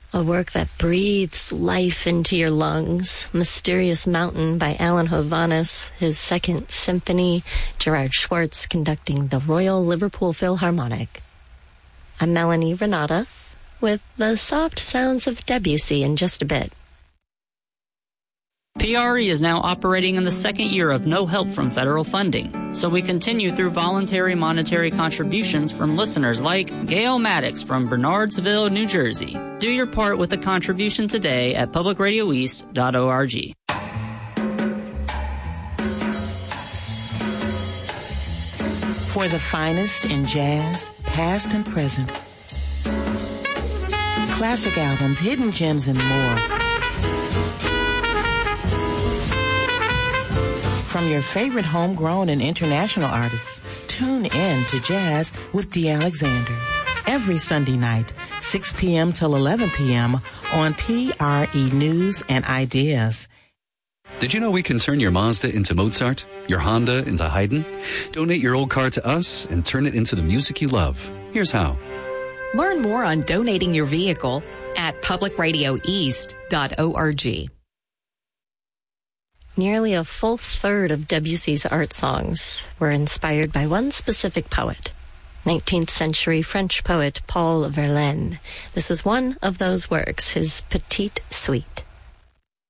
A work that breathes life into your lungs. Mysterious Mountain by Alan Hovhaness, his second symphony, Gerard Schwartz conducting the Royal Liverpool Philharmonic. I'm Melanie Renata, with the soft sounds of Debussy in just a bit. PRE is now operating in the second year of no help from federal funding, so we continue through voluntary monetary contributions from listeners like Gail Maddox from Bernardsville, New Jersey. Do your part with a contribution today at publicradioeast.org. For the finest in jazz, past and present, classic albums, hidden gems, and more. From your favorite homegrown and international artists, tune in to Jazz with Dee Alexander. Every Sunday night, 6 p.m. till 11 p.m. on PRE News and Ideas. Did you know we can turn your Mazda into Mozart, your Honda into Haydn? Donate your old car to us and turn it into the music you love. Here's how. Learn more on donating your vehicle at publicradioeast.org. Nearly a full third of Debussy's art songs were inspired by one specific poet, 19th century French poet Paul Verlaine. This is one of those works, his Petite Suite.